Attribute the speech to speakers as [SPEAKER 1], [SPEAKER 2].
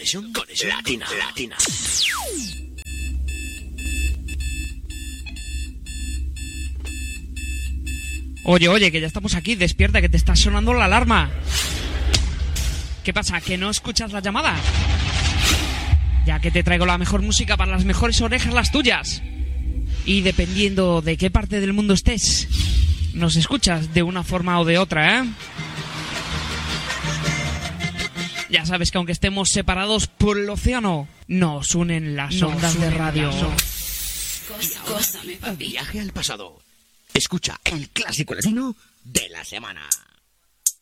[SPEAKER 1] Conexión Latina.
[SPEAKER 2] Oye, que ya estamos aquí. Despierta, que te está sonando la alarma. ¿Qué pasa? ¿Que no escuchas la llamada? Ya que te traigo la mejor música para las mejores orejas, las tuyas. Y dependiendo de qué parte del mundo estés, nos escuchas de una forma o de otra, ¿eh? Ya sabes que aunque estemos separados por el océano, nos unen las ondas de radio.
[SPEAKER 1] Un viaje al pasado. Escucha el clásico latino de la semana.